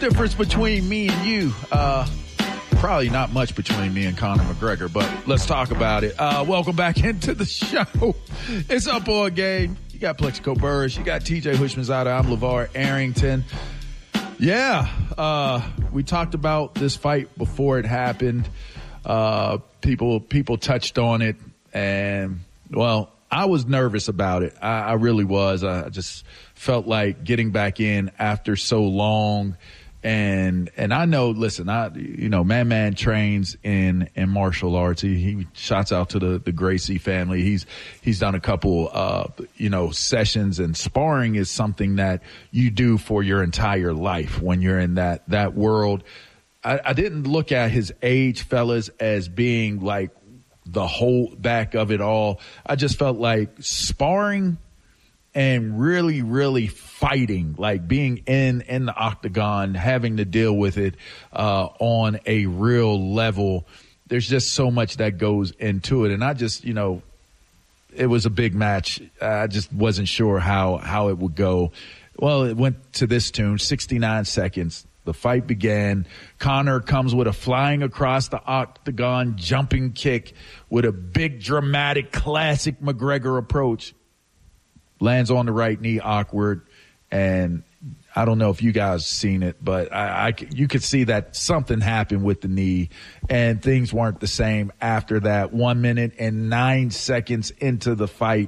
difference between me and you? Probably not much between me and Conor McGregor, but let's talk about it. Welcome back into the show. It's Up On Game. You got Plexico Burris. You got TJ Hushmanzada. I'm LeVar Arrington. Yeah, we talked about this fight before it happened. People touched on it, and, well, I was nervous about it. I really was. I just felt like getting back in after so long. And I know, listen, Man trains in martial arts. He shouts out to the Gracie family. He's done a couple, sessions, and sparring is something that you do for your entire life when you're in that world. I didn't look at his age, fellas, as being like the whole back of it all. I just felt like sparring and really, really fighting, like being in the octagon, having to deal with it on a real level. There's just so much that goes into it. And I just, it was a big match. I just wasn't sure how it would go. Well, it went to this tune, 69 seconds. The fight began. Conor comes with a flying across the octagon jumping kick with a big, dramatic, classic McGregor approach. Lands on the right knee, awkward. And I don't know if you guys seen it, but you could see that something happened with the knee, and things weren't the same after that. 1 minute and 9 seconds into the fight,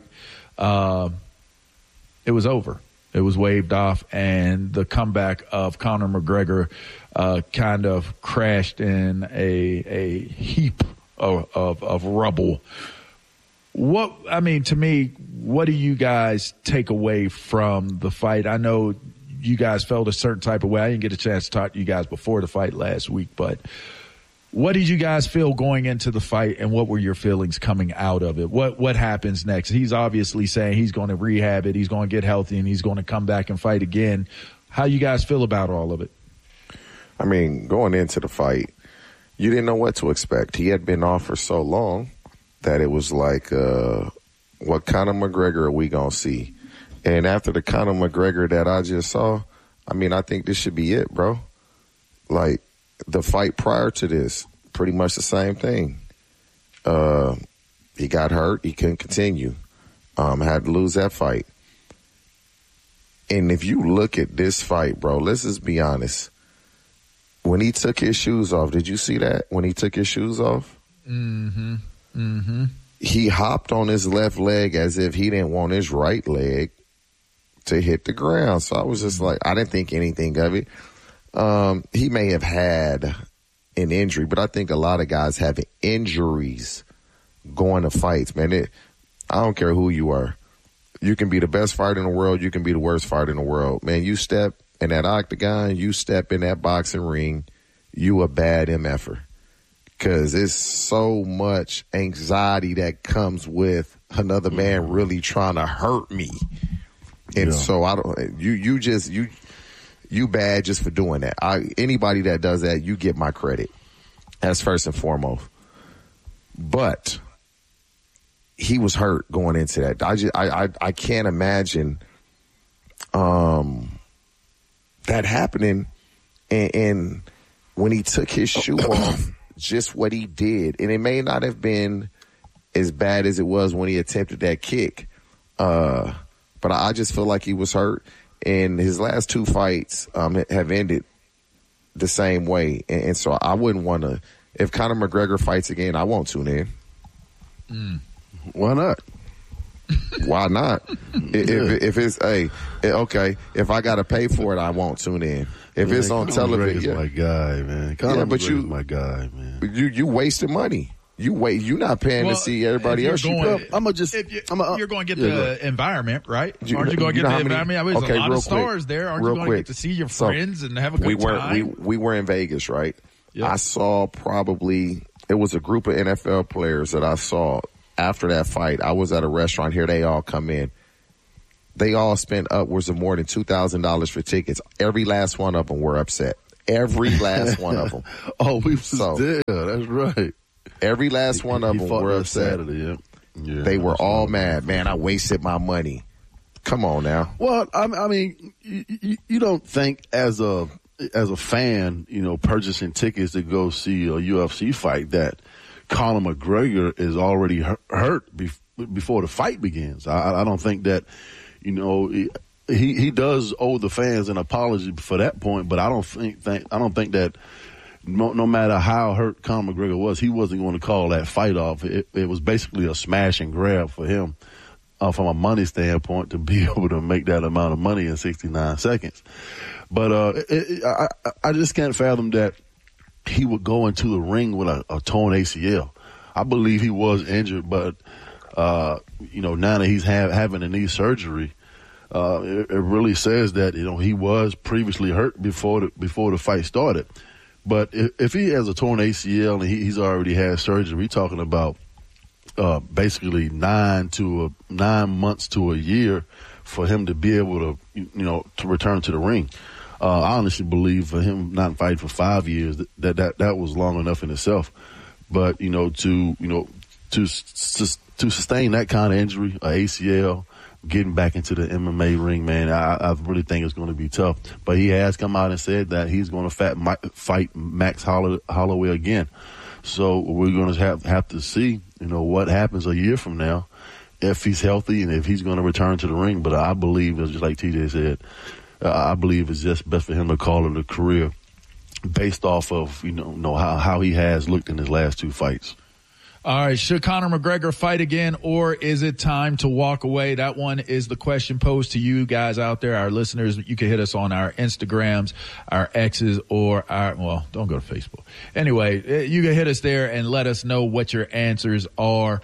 it was over. It was waved off, and the comeback of Conor McGregor kind of crashed in a heap of rubble. To me, what do you guys take away from the fight? I know you guys felt a certain type of way. I didn't get a chance to talk to you guys before the fight last week, but what did you guys feel going into the fight, and what were your feelings coming out of it? What happens next? He's obviously saying he's going to rehab it, he's going to get healthy, and he's going to come back and fight again. How you guys feel about all of it? I mean, going into the fight, you didn't know what to expect. He had been off for so long that it was like, what kind of McGregor are we going to see? And after the kind of McGregor that I just saw, I think this should be it, bro. Like, the fight prior to this, pretty much the same thing. He got hurt. He couldn't continue. Had to lose that fight. And if you look at this fight, bro, let's just be honest. When he took his shoes off, did you see that? When he took his shoes off? Mm-hmm. Mm-hmm. He hopped on his left leg as if he didn't want his right leg to hit the ground. So I was just like, I didn't think anything of it. He may have had an injury, but I think a lot of guys have injuries going to fights, man. I don't care who you are. You can be the best fighter in the world. You can be the worst fighter in the world. Man, you step in that octagon, you step in that boxing ring, you a bad MFer. Because it's so much anxiety that comes with another man really trying to hurt me. And so I don't, you bad just for doing that. Anybody that does that, you get my credit. That's first and foremost. But he was hurt going into that. I can't imagine that happening. And when he took his shoe off, just what he did, and it may not have been as bad as it was when he attempted that kick. But I just feel like he was hurt. And his last two fights have ended the same way. And so I wouldn't want to, if Conor McGregor fights again, I won't tune in. Why not? Why not? If it's, okay, if I got to pay for it, I won't tune in. If it's on television. My guy, man. Conor McGregor's my guy, man. You wasted money. You're not paying to see everybody else. You're going to get the environment, right? Aren't you going to get the environment? There's a lot of stars there. Aren't you going to get to see your friends and have a good time? We were in Vegas, right? Yep. I saw it was a group of NFL players that I saw after that fight. I was at a restaurant here. They all come in. They all spent upwards of more than $2,000 for tickets. Every last one of them were upset. Every last one of them. Oh, we was there. That's right. Every last one of them were upset. Saturday, yeah. They were all mad. Man, I wasted my money. Come on now. Well, I mean, you don't think as a as a fan, purchasing tickets to go see a UFC fight, that Conor McGregor is already hurt before the fight begins. I don't think that, he does owe the fans an apology for that point, but I don't think that no matter how hurt Conor McGregor was, he wasn't going to call that fight off. It was basically a smash and grab for him from a money standpoint to be able to make that amount of money in 69 seconds. But I just can't fathom that he would go into the ring with a torn ACL. I believe he was injured, but now that he's having a knee surgery, it really says that he was previously hurt before the fight started. But if he has a torn ACL and he's already had surgery, we're talking about basically 9 months to a year for him to be able to to return to the ring. I honestly believe for him not fighting for 5 years that was long enough in itself. But to sustain that kind of injury, a ACL, getting back into the MMA ring, man, I really think it's going to be tough. But he has come out and said that he's going to fight Max Holloway again. So we're going to have to see, what happens a year from now, if he's healthy and if he's going to return to the ring. But I believe, just like TJ said, I believe it's just best for him to call it a career based off of, how he has looked in his last 2 fights. All right, should Conor McGregor fight again, or is it time to walk away? That one is the question posed to you guys out there, our listeners. You can hit us on our Instagrams, our X's, or don't go to Facebook. Anyway, you can hit us there and let us know what your answers are.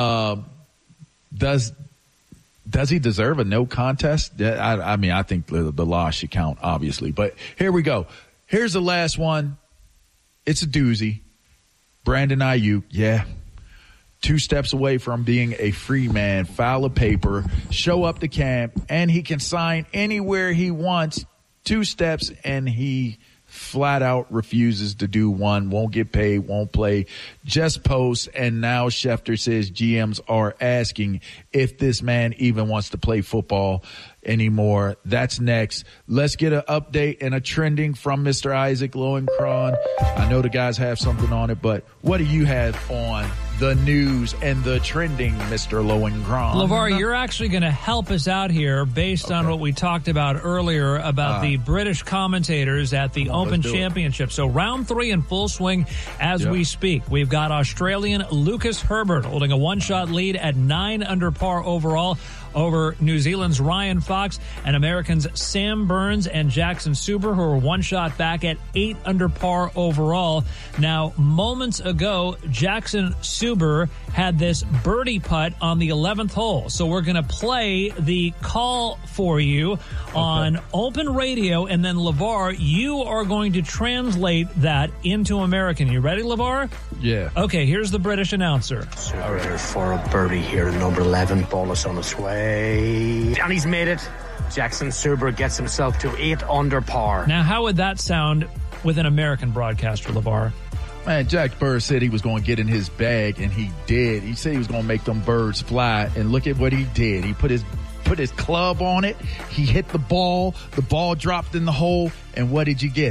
Does he deserve a no contest? I think the loss should count, obviously. But here we go. Here's the last one. It's a doozy. Brandon Aiyuk, 2 steps away from being a free man, file a paper, show up to camp, and he can sign anywhere he wants. 2 steps, and he flat out refuses to do one, won't get paid, won't play, just posts. And now Schefter says GMs are asking if this man even wants to play football anymore. That's next. Let's get an update and a trending from Mr. Isaac Lowenkron. I know the guys have something on it, but what do you have on the news and the trending, Mr. Lowenkron? LeVar, you're actually going to help us out here based on what we talked about earlier about the British commentators at the Open Championship. So round 3 in full swing as we speak. We've got Australian Lucas Herbert holding a 1-shot lead at 9 under par overall over New Zealand's Ryan Fox, and Americans Sam Burns and Jackson Suber, who are 1 shot back at 8 under par overall. Now, moments ago, Jackson Suber had this birdie putt on the 11th hole. So we're going to play the call for you on Open Radio, and then LeVar, you are going to translate that into American. You ready, LeVar? Yeah. Okay, here's the British announcer. Suber for a birdie here, number 11. Ball is on its way. And he's made it. Jackson Suber gets himself to 8 under par. Now, how would that sound with an American broadcaster, LeVar? Man, Jack Bird said he was going to get in his bag, and he did. He said he was going to make them birds fly, and look at what he did. He put his club on it. He hit the ball. The ball dropped in the hole, and what did you get?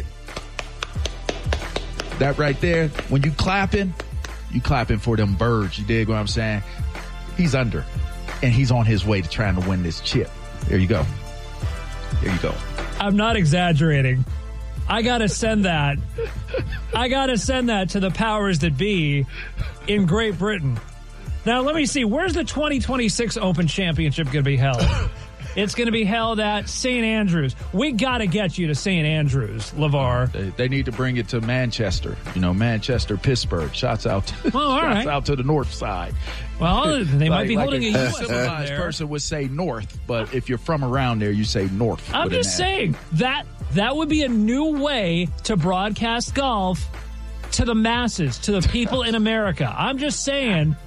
That right there, when you clapping for them birds. You dig what I'm saying? He's under, and he's on his way to trying to win this chip. There you go. There you go. I'm not exaggerating. I got to send that. I got to send that to the powers that be in Great Britain. Now, let me see. Where's the 2026 Open Championship going to be held? It's going to be held at St. Andrews. We got to get you to St. Andrews, LeVar. They need to bring it to Manchester. Manchester, Pittsburgh. Shots out. Shots out to the north side. Well, they might be holding a U.S. civilized person would say north, but if you're from around there, you say north. I'm just saying that would be a new way to broadcast golf to the masses, to the people in America. I'm just saying.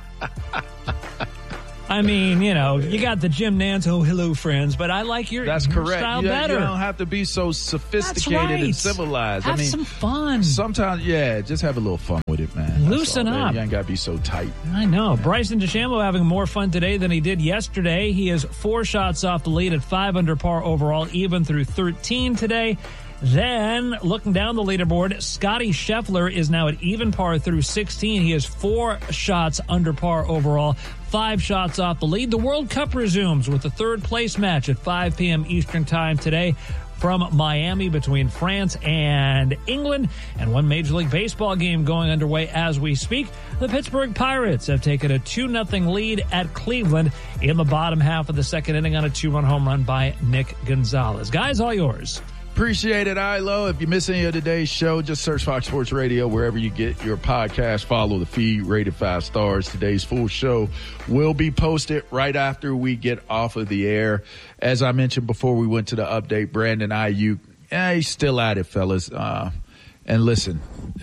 I mean, you got the Jim Nantz, oh, hello, friends, but I like your style better. You don't have to be so sophisticated and civilized. Have some fun. Sometimes, just have a little fun with it, man. Loosen up. You ain't got to be so tight. I know. Yeah. Bryson DeChambeau having more fun today than he did yesterday. He is 4 shots off the lead at 5 under par overall, even through 13 today. Then, looking down the leaderboard, Scotty Scheffler is now at even par through 16. He has 4 shots under par overall, 5 shots off the lead. The World Cup resumes with the third place match at 5 p.m. Eastern Time today from Miami between France and England, and one Major League Baseball game going underway as we speak. The Pittsburgh Pirates have taken a 2-0 lead at Cleveland in the bottom half of the second inning on a 2-run home run by Nick Gonzalez. Guys, all yours. Appreciate it, Ilo. If you miss any of today's show, just search Fox Sports Radio wherever you get your podcast. Follow the feed, rated 5 stars. Today's full show will be posted right after we get off of the air. As I mentioned before we went to the update, Brandon Ayuk, he's still at it, fellas. And listen,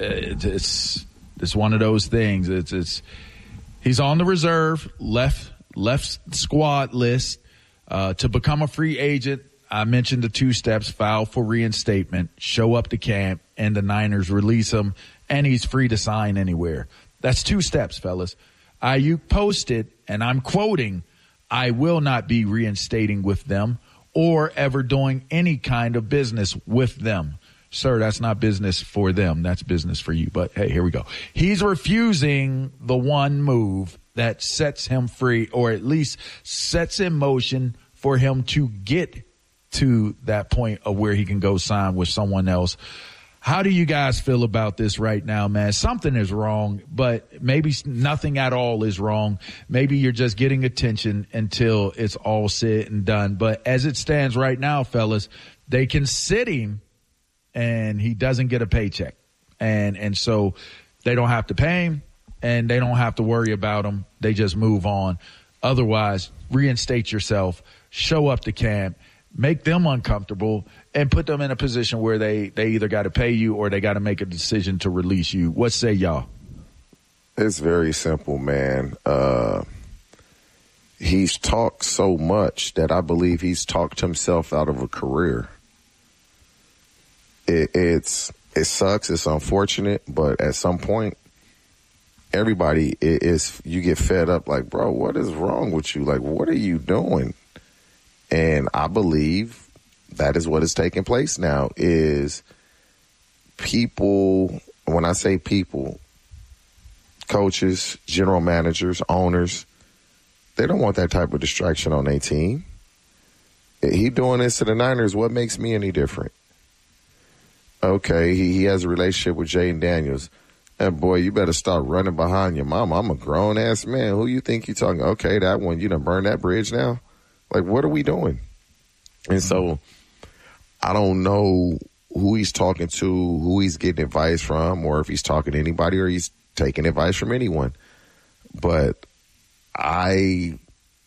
it's one of those things. He's on the reserve, left squad list to become a free agent. I mentioned the 2 steps: file for reinstatement, show up to camp, and the Niners release him, and he's free to sign anywhere. That's 2 steps, fellas. Ayuk posted, and I'm quoting, "I will not be reinstating with them or ever doing any kind of business with them." Sir, that's not business for them. That's business for you. But, hey, here we go. He's refusing the one move that sets him free, or at least sets in motion for him to get to that point of where he can go sign with someone else. How do you guys feel about this right now, man? Something is wrong, but maybe nothing at all is wrong. Maybe you're just getting attention until it's all said and done. But as it stands right now, fellas, they can sit him and he doesn't get a paycheck. And so they don't have to pay him and they don't have to worry about him. They just move on. Otherwise, reinstate yourself, show up to camp, make them uncomfortable, and put them in a position where they either got to pay you or they got to make a decision to release you. What say y'all? It's very simple, man. He's talked so much that I believe he's talked himself out of a career. It sucks. It's unfortunate, but at some point, everybody you get fed up. Like, bro, what is wrong with you? Like, what are you doing? And I believe that is what is taking place now is people, when I say people, coaches, general managers, owners, they don't want that type of distraction on their team. He doing this to the Niners, what makes me any different? Okay, he has a relationship with Jaden Daniels. And boy, you better start running behind your mama. I'm a grown-ass man. Who you think you talking? Okay, that one, you done burned that bridge now? Like, what are we doing? And so I don't know who he's talking to, who he's getting advice from, or if he's talking to anybody or he's taking advice from anyone. But if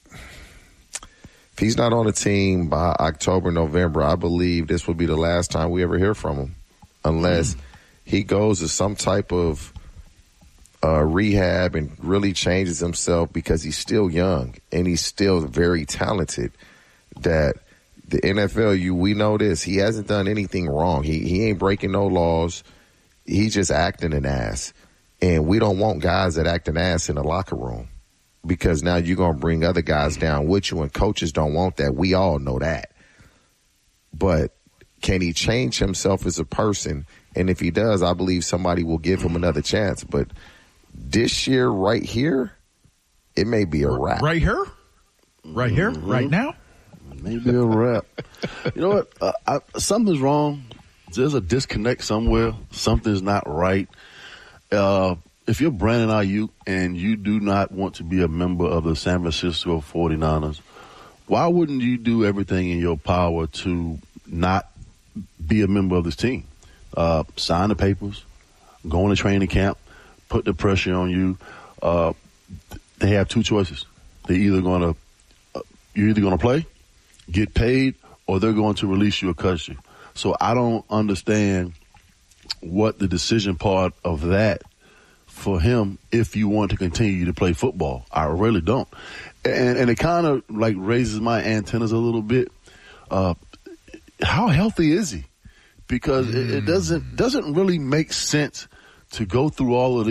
he's not on the team by October, November, I believe this will be the last time we ever hear from him, unless he goes to some type of rehab and really changes himself, because he's still young and he's still very talented. That the NFL, we know this. He hasn't done anything wrong. He ain't breaking no laws. He's just acting an ass. And we don't want guys that act an ass in the locker room, because now you're going to bring other guys down with you, and coaches don't want that. We all know that. But can he change himself as a person? And if he does, I believe somebody will give him another chance. But this year, right here, it may be a wrap. Right here? Right here? Mm-hmm. Right now? Maybe a wrap. You know what? Something's wrong. There's a disconnect somewhere. Something's not right. If you're Brandon Ayuk and you do not want to be a member of the San Francisco 49ers, why wouldn't you do everything in your power to not be a member of this team? Sign the papers, go into training camp, put the pressure on you. They have 2 choices. You're either going to play, get paid, or they're going to release you or cut you. So I don't understand what the decision part of that for him if you want to continue to play football. I really don't. And it kind of like raises my antennas a little bit. How healthy is he? Because it doesn't really make sense to go through all of